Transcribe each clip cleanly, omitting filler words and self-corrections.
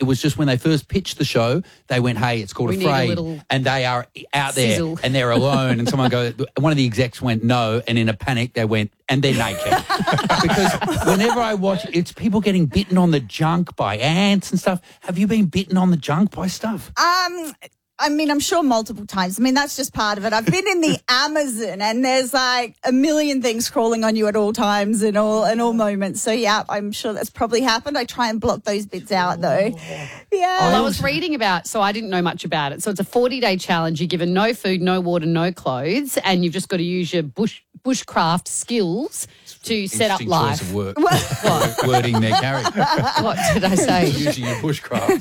It was just when they first pitched the show, they went, hey, it's called Afraid. And they are out there sizzle. and they're alone. And someone goes, one of the execs went, no. And in a panic, they went, and they're naked. Because whenever I watch, it's people getting bitten on the junk by ants and stuff. Have you been bitten on the junk by stuff? I mean, I'm sure multiple times. I mean, that's just part of it. I've been in the Amazon and there's like a million things crawling on you at all times and all moments. So, yeah, I'm sure that's probably happened. I try and block those bits out, though. Yeah. Well, I was reading about, so I didn't know much about it. So it's a 40-day challenge. You're given no food, no water, no clothes, and you've just got to use your bushcraft skills to set up life. Choice of word. Wording their character. What did I say? Using your bushcraft.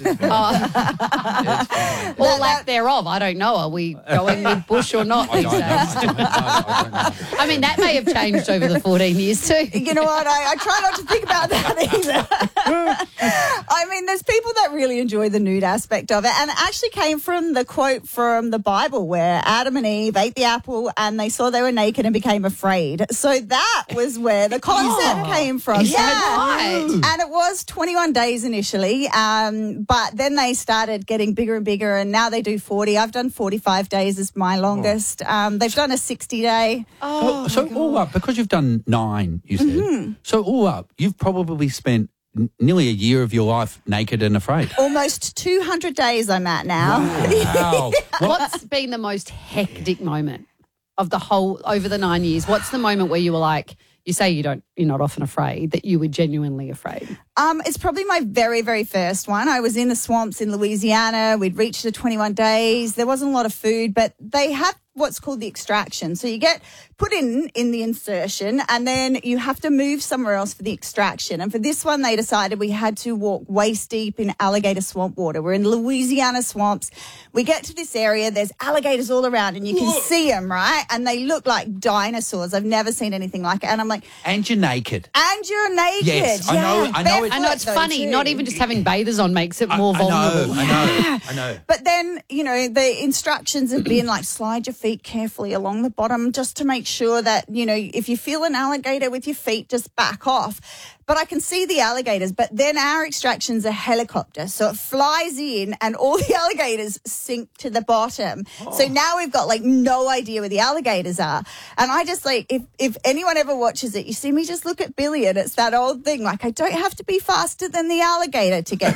Or lack thereof. I don't know. Are we going with bush or not these days? I don't know. I mean, that may have changed over the 14 years too. You know what? I try not to think about that either. I mean, there's people that really enjoy the nude aspect of it. And it actually came from the quote from the Bible where Adam and Eve ate the apple and they saw they were naked and became afraid. So that was where the concept came from. Is that right? And it was 21 days initially, but then they started getting bigger and bigger, and now they do 40. I've done 45 days as my longest. They've done a 60-day. So all up, because you've done 9, you said, so all up, you've probably spent nearly a year of your life naked and afraid. Almost 200 days I'm at now. Wow. What's been the most hectic moment of the whole, over the 9 years? What's the moment where you were like, you say you're not often afraid, that you were genuinely afraid? It's probably my very, very first one. I was in the swamps in Louisiana. We'd reached the 21 days. There wasn't a lot of food, but they have what's called the extraction. So you get put in the insertion and then you have to move somewhere else for the extraction. And for this one, they decided we had to walk waist deep in alligator swamp water. We're in Louisiana swamps. We get to this area. There's alligators all around and you can see them, right? And they look like dinosaurs. I've never seen anything like it. And I'm like... And you're naked. And you're naked. Yes, I know. I know it's funny. Too. Not even just having bathers on makes it more vulnerable. I know. But then, the instructions have been like slide your feet carefully along the bottom just to make sure that, if you feel an alligator with your feet, just back off. But I can see the alligators. But then our extraction's a helicopter. So it flies in and all the alligators sink to the bottom. So now we've got no idea where the alligators are. And I just if anyone ever watches it, you see me just look at Billy and it's that old thing. I don't have to be faster than the alligator to get to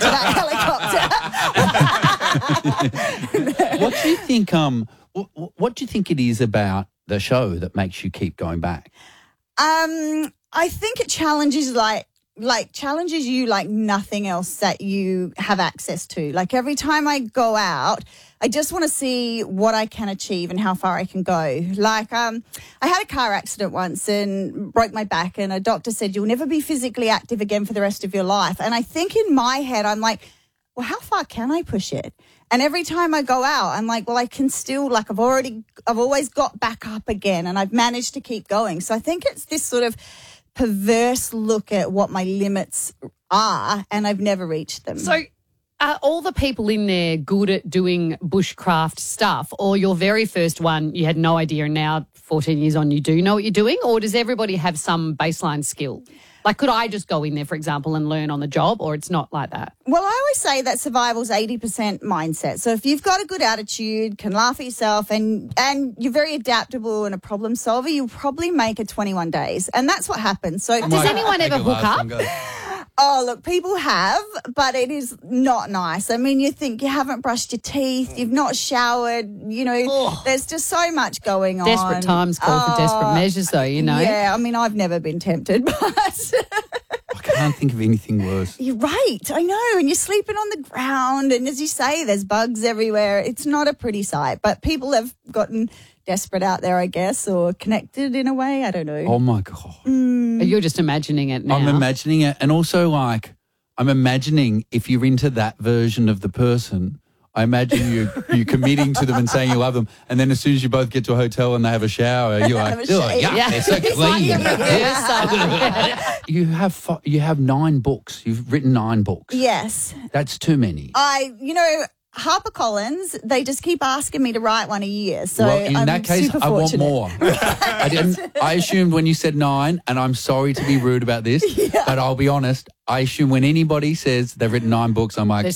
that helicopter. What do you think, what do you think it is about the show that makes you keep going back? I think it challenges challenges you like nothing else that you have access to. Like every time I go out, I just want to see what I can achieve and how far I can go. Like I had a car accident once and broke my back and a doctor said you'll never be physically active again for the rest of your life. And I think in my head I'm like, well, how far can I push it? And every time I go out, I'm like, well, I can still, I've always got back up again and I've managed to keep going. So I think it's this sort of perverse look at what my limits are and I've never reached them. So are all the people in there good at doing bushcraft stuff, or your very first one, you had no idea and now 14 years on you do know what you're doing, or does everybody have some baseline skill? Like, could I just go in there, for example, and learn on the job, or it's not like that? Well, I always say that survival's 80% mindset. So if you've got a good attitude, can laugh at yourself, and you're very adaptable and a problem solver, you'll probably make it 21 days. And that's what happens. So does anyone ever hook up? Oh, look, people have, but it is not nice. I mean, you think you haven't brushed your teeth, you've not showered, there's just so much going on. Desperate times call for desperate measures, though, Yeah, I mean, I've never been tempted, but... I can't think of anything worse. You're right, I know, and you're sleeping on the ground, and as you say, there's bugs everywhere. It's not a pretty sight, but people have gotten desperate out there, I guess, or connected in a way. I don't know. Oh, my God. You're just imagining it now. I'm imagining it. And also, I'm imagining if you're into that version of the person, I imagine you committing to them and saying you love them. And then as soon as you both get to a hotel and they have a shower, you're like, yeah, they're so clean. You have 9 books. You've written 9 books. Yes. That's too many. HarperCollins, they just keep asking me to write one a year. So well, in I'm that case, super I want fortunate. more. I assumed when you said 9, and I'm sorry to be rude about this, but I'll be honest, I assume when anybody says they've written 9 books, I'm like,